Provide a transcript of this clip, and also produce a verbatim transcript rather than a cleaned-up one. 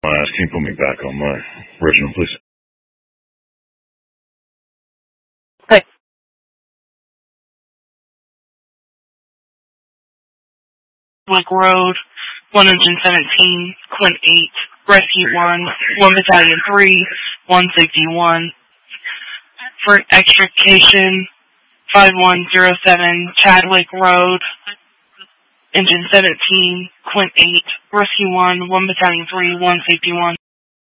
My ass, can you put me back on my original, please? Hey. Lake Road, one seventeen, Clint eight, Rescue one, one Battalion three, one Safety one. For extrication, five one zero seven, Chadwick Road, Engine seventeen, Clint eight, Rescue one, one Battalion three, one Safety one.